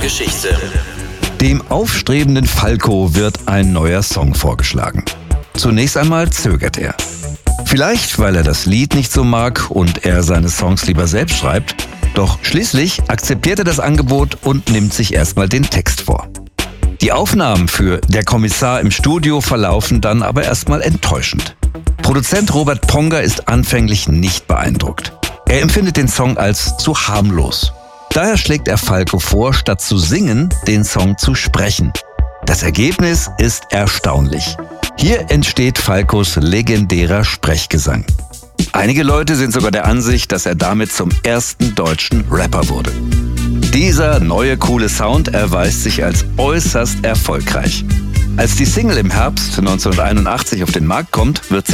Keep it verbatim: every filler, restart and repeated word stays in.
Geschichte. Dem aufstrebenden Falco wird ein neuer Song vorgeschlagen. Zunächst einmal zögert er. Vielleicht, weil er das Lied nicht so mag und er seine Songs lieber selbst schreibt. Doch schließlich akzeptiert er das Angebot und nimmt sich erstmal den Text vor. Die Aufnahmen für Der Kommissar im Studio verlaufen dann aber erstmal enttäuschend. Produzent Robert Ponger ist anfänglich nicht beeindruckt. Er empfindet den Song als zu harmlos. Daher schlägt er Falco vor, statt zu singen, den Song zu sprechen. Das Ergebnis ist erstaunlich. Hier entsteht Falcos legendärer Sprechgesang. Einige Leute sind sogar der Ansicht, dass er damit zum ersten deutschen Rapper wurde. Dieser neue coole Sound erweist sich als äußerst erfolgreich. Als die Single im Herbst neunzehnhunderteinundachtzig auf den Markt kommt, wird sie